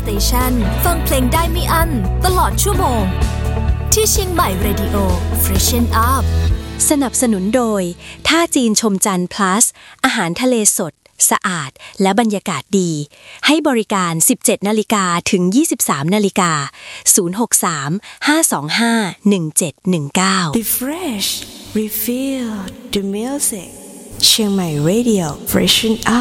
สเตชันฟังเพลงได้ไม่อั้นตลอดชั่วโมงที่เชียงใหม่เรดิโอ Freshen Up สนับสนุนโดยท่าจีนชมจันทร์ plus อาหารทะเลสดสะอาดและบรรยากาศดีให้บริการ 17:00 นถึง 23:00 น063 525 1719 Refresh Refill the music เชียงใหม่ Radio Freshen Up